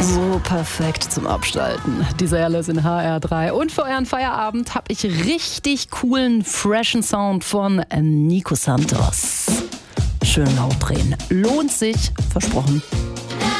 So perfekt zum Abschalten. Dieser Erlös in HR3. Und für euren Feierabend habe ich richtig coolen, freshen Sound von Nico Santos. Schön laut drehen. Lohnt sich. Versprochen.